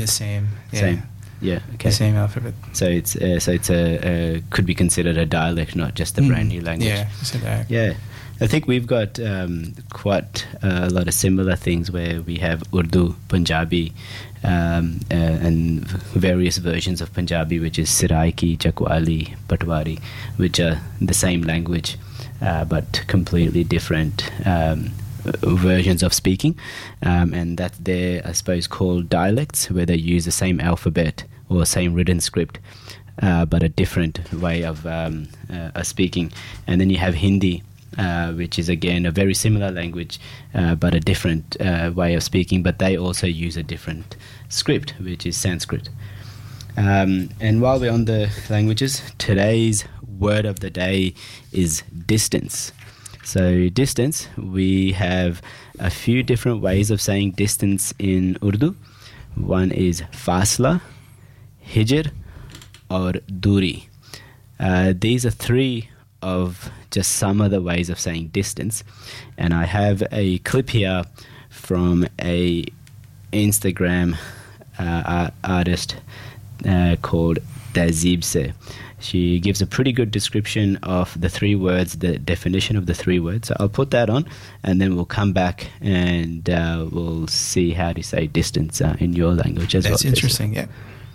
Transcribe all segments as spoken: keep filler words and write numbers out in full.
The same. Yeah. Same. Yeah. Okay. The same alphabet. So it's uh, so it's a uh, could be considered a dialect, not just a mm. brand new language. Yeah. It's a dialect. Yeah. I think we've got um, quite uh, a lot of similar things where we have Urdu, Punjabi, um, uh, and various versions of Punjabi, which is Saraiki, Chakwali, Patwari, which are the same language, uh, but completely different um, versions of speaking. Um, and that they're, I suppose, called dialects, where they use the same alphabet or same written script, uh, but a different way of, um, uh, of speaking. And then you have Hindi, Uh, which is again a very similar language, uh, but a different uh, way of speaking. But they also use a different script, which is Sanskrit. Um, and while we're on the languages, today's word of the day is distance. So distance, we have a few different ways of saying distance in Urdu. One is fasla, hijr, or duri. Uh, these are three of just some of the ways of saying distance, and I have a clip here from a Instagram uh, art- artist uh, called Tazib Se. She gives a pretty good description of the three words, the definition of the three words. So I'll put that on, and then we'll come back and uh, we'll see how to say distance uh, in your language as That's well. That's interesting, yeah.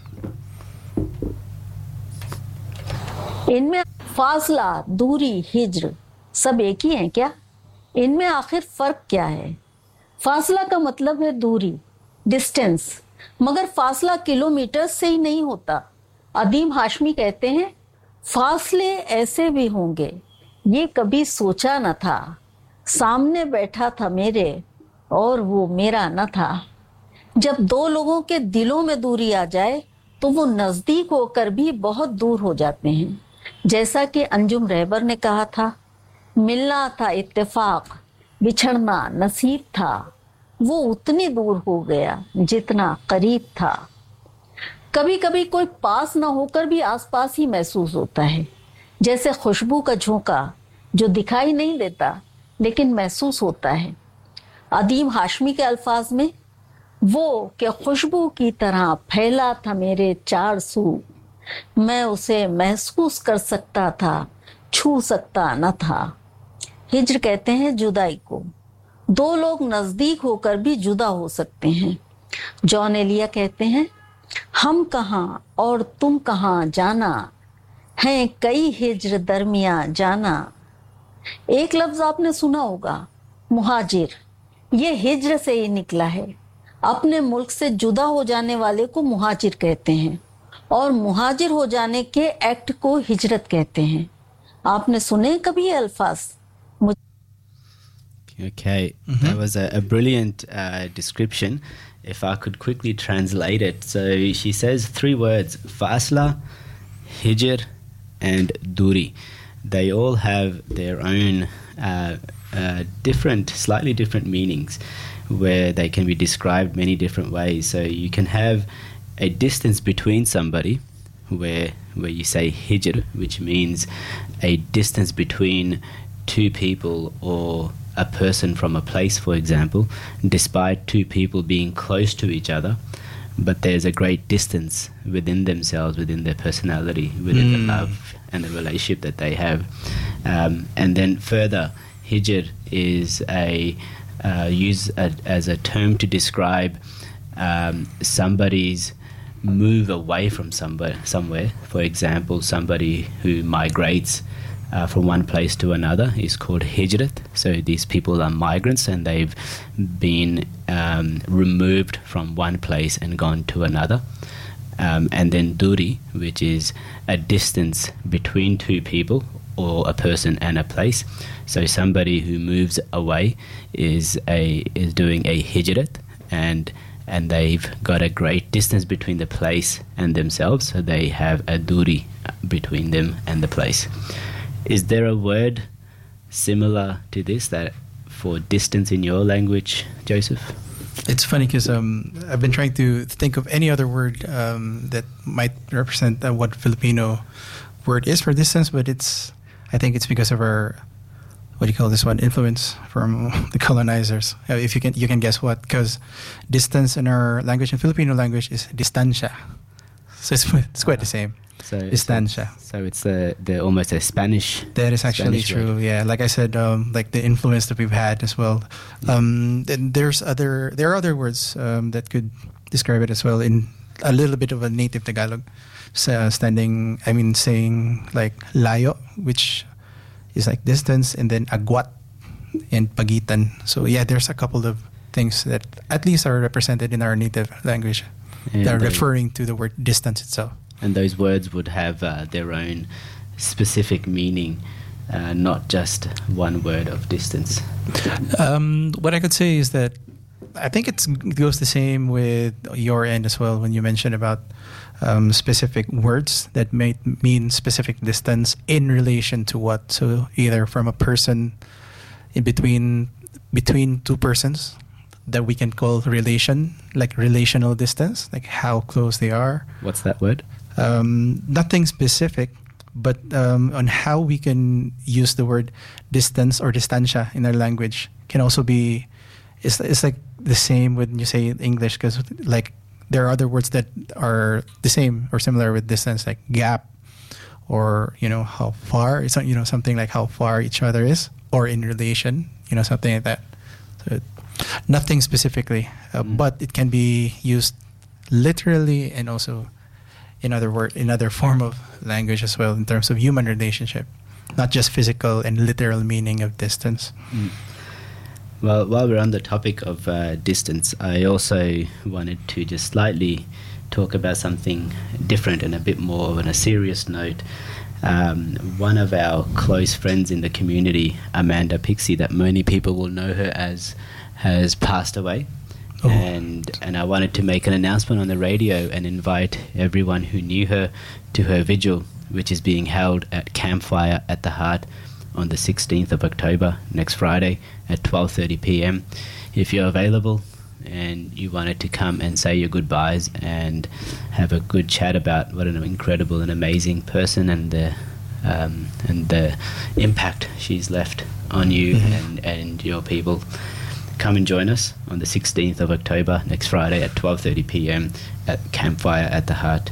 इनमें फासला, दूरी, हिज्र सब एक ही हैं क्या? इनमें आखिर फर्क क्या है? फासला का मतलब है दूरी, डिस्टेंस, मगर फासला किलोमीटर से ही नहीं होता। अदीम हाशमी कहते हैं, फासले ऐसे भी होंगे, ये कभी सोचा न था, सामने बैठा था मेरे और वो मेरा न था। जब दो लोगों के दिलों में दूरी आ जाए तो वो नजदीक होकर भी बहुत दूर हो जाते हैं। जैसा कि अंजुम रहबर ने कहा था, मिलना था इत्तेफाक, बिछड़ना नसीब था, वो उतनी दूर हो गया जितना करीब था। कभी कभी कोई पास ना होकर भी आसपास ही महसूस होता है, जैसे खुशबू का झोंका जो दिखाई नहीं देता लेकिन महसूस होता है। अदीम हाशमी के अल्फाज में, वो कि खुशबू की तरह फैला था मेरे चार सू, मैं उसे महसूस कर सकता था, छू सकता न था। हिज्र कहते हैं जुदाई को, दो लोग नजदीक होकर भी जुदा हो सकते हैं। जॉन एलिया कहते हैं, हम कहाँ और तुम कहाँ जाना, हैं कई हिज्र दरमिया जाना। एक लफ्ज आपने सुना होगा, मुहाजिर, ये हिज्र से ही निकला है। अपने मुल्क से जुदा हो जाने वाले को मुहाजिर कहते हैं और मुहाजिर हो जाने के एक्ट को हिजरत कहते हैं। आपने सुने कभी ये अल्फाज? Okay, mm-hmm. That was a, a brilliant uh, description. If I could quickly translate it. So she says three words, fasla, hijr, and duri. They all have their own uh, uh, different, slightly different meanings, where they can be described many different ways. So you can have a distance between somebody, where where you say hijr, which means a distance between two people or a person from a place, for example, despite two people being close to each other, but there's a great distance within themselves, within their personality, within mm. the love and the relationship that they have. Um, and then further, hijr is a uh, used a, as a term to describe um, somebody's move away from somewhere, somewhere. For example, somebody who migrates Uh, from one place to another is called hijrat. So these people are migrants and they've been um, removed from one place and gone to another. Um, and then duri, which is a distance between two people or a person and a place. So somebody who moves away is a is doing a hijrat, and and they've got a great distance between the place and themselves. So they have a duri between them and the place. Is there a word similar to this that for distance in your language, Joseph? It's funny because um, I've been trying to think of any other word um, that might represent uh, what Filipino word is for distance, but it's I think it's because of our what do you call this one? Influence from the colonizers. Uh, if you can, you can guess what? Because distance in our language, in Filipino language, is distancia. So it's, it's quite the same. So Distancia. So, so it's the the almost a Spanish. That is actually Spanish true. word. Yeah, like I said, um, like the influence that we've had as well. Um, then there's other there are other words um, that could describe it as well in a little bit of a native Tagalog. So, standing, I mean, saying like layo, which is like distance, and then agwat and pagitan. So yeah, there's a couple of things that at least are represented in our native language And that are they- referring to the word distance itself. And those words would have uh, their own specific meaning, uh, not just one word of distance. Um, what I could say is that I think it's, it goes the same with your end as well when you mentioned about um, specific words that may mean specific distance in relation to what. So either from a person in between between two persons that we can call relation, like relational distance, like how close they are. What's that word? Um, nothing specific, but um, on how we can use the word distance or distancia in our language can also be, it's, it's like the same when you say English, because like there are other words that are the same or similar with distance, like gap, or you know how far. It's not, you know, something like how far each other is, or in relation, you know, something like that. So nothing specifically, uh, Mm. but it can be used literally and also in other word in other form of language as well in terms of human relationship, not just physical and literal meaning of distance. Mm. Well, while we're on the topic of uh, distance, I also wanted to just slightly talk about something different and a bit more on a serious note. Um, one of our close friends in the community, Amanda Pixie, that many people will know her as, has passed away. Oh. And and I wanted to make an announcement on the radio and invite everyone who knew her to her vigil, which is being held at Campfire at the Heart on the sixteenth of October, next Friday at twelve thirty p.m. If you're available and you wanted to come and say your goodbyes and have a good chat about what an incredible and amazing person and the um, and the impact she's left on you Mhm. and, and your people, come and join us on the sixteenth of October, next Friday at twelve thirty p.m. at Campfire at the Heart.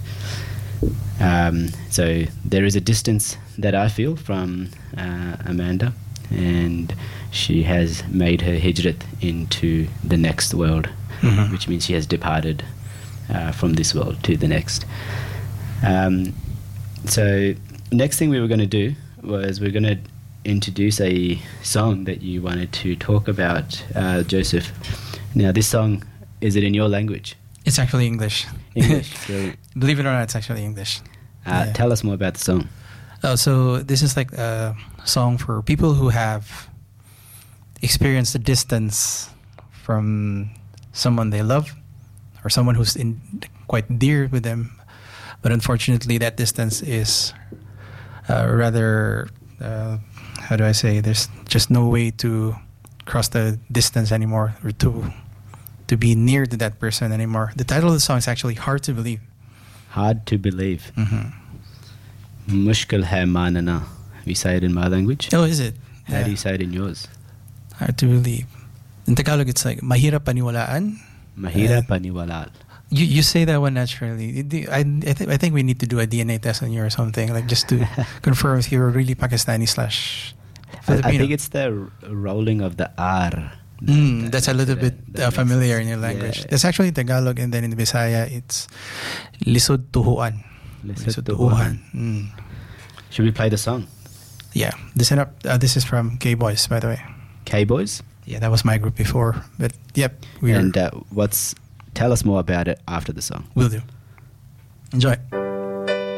Um, so there is a distance that I feel from uh, Amanda, and she has made her hijrat into the next world, Mhm. which means she has departed uh, from this world to the next. Um, so next thing we were going to do was we're going to introduce a song that you wanted to talk about, uh, Joseph. Now, this song, is it in your language? It's actually English. English. Brilliant. Believe it or not, it's actually English. Uh, Yeah. Tell us more about the song. Oh, so this is like a song for people who have experienced the distance from someone they love or someone who's in quite dear with them, but unfortunately that distance is uh, rather uh, how do I say, there's just no way to cross the distance anymore or to to be near to that person anymore. The title of the song is actually Hard to Believe. Hard to believe. Mm-hmm. Mushkil hai manana. We say it in my language. Oh, is it? How Yeah. do you say it in yours? Hard to believe. In Tagalog, it's like mahirap paniwalaan. Mahira Uh, paniwalal. You you say that one naturally. Do- I I, th- I think we need to do a D N A test on you or something, like just to confirm if you're really Pakistani slash I, Filipino. I think it's the r- rolling of the R. Mm, that's a little bit that uh, makes familiar sense. in your language. Yeah. That's actually Tagalog, and then in Bisaya, it's lisod tuhuan. Lisod tuhuan. Mm. Should we play the song? Yeah, listen up. Uh, this is from K-Boys, by the way. K-Boys? Yeah, that was my group before, but yep, we're And uh, what's... Tell us more about it after the song. will do. Enjoy.